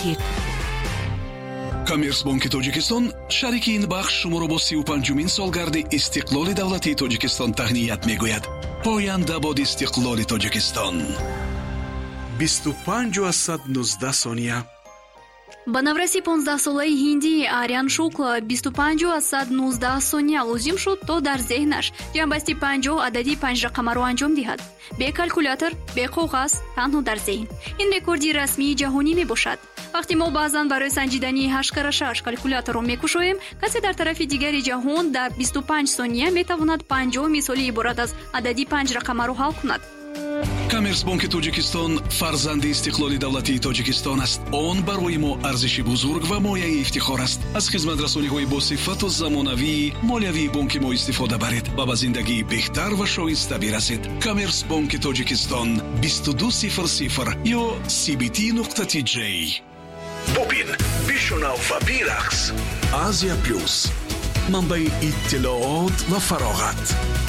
دقیق. کامرس بانک تاجیکستان شریک این بخش شما را با 35مین سالگرد استقلال دولتی تاجیکستان تهنیت می‌گوید. پاینده باد استقلال تاجیکستان. 25:19 ثانیه. با نورسی 15 ساله هندی آریان شوکلا 25:19 ثانیه لازم شد تا در ذهنش جنبستی 50 عددی 5 رقم را انجام دهد. به کالکولاتور، به کاغذ، تنها در ذهن. این رکوردی رسمی جهانی می باشد. وقتی ما بعضاً برای سنجیدنی 8x6 کالکولاتور را می‌کشیم، کسی در طرف دیگری جهان در 25 ثانیه می‌تواند 50 مثالی عبارت از عددی 5 رقم را حل کند. کامرس بانک تاجیکستان فرزند استقلال دولتی تاجیکستان است. آن برای ما ارزشی بزرگ و مایه افتخار است. از خدمت رسانی‌های با صفت و زمانوی مالیوی بانک ما استفاده برید و به زندگی بهتر و شایسته برسید. کامرس بانک تاجیکستان 2200 یا cbt.tj. ببین، بشنو و برقص. آسیا پلوس، منبع اطلاعات و فراغت.